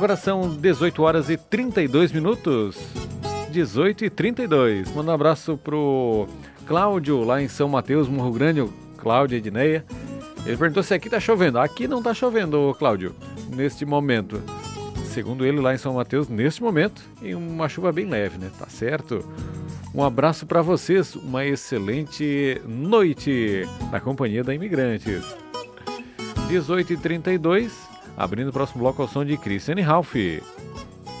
Agora são 18 horas e 32 minutos. 18 e 32. Manda um abraço pro Cláudio, lá em São Mateus, Morro Grande, o Cláudio Edneia. Ele perguntou se aqui tá chovendo. Aqui não tá chovendo, Cláudio, neste momento. Segundo ele, lá em São Mateus, neste momento, em uma chuva bem leve, né? Tá certo? Um abraço para vocês, uma excelente noite na companhia da Imigrantes. 18h32, abrindo o próximo bloco ao som de Christiane Ralph.